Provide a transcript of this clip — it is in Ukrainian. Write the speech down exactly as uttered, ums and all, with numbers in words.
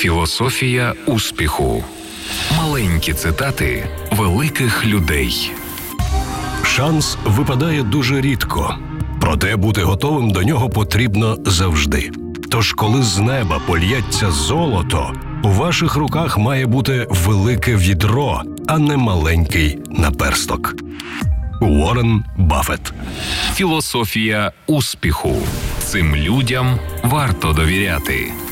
Філософія успіху. Маленькі цитати великих людей. Шанс випадає дуже рідко, проте бути готовим до нього потрібно завжди. Тож, коли з неба польється золото, у ваших руках має бути велике відро, а не маленький наперсток. Уоррен Баффет. Філософія успіху. Цим людям варто довіряти.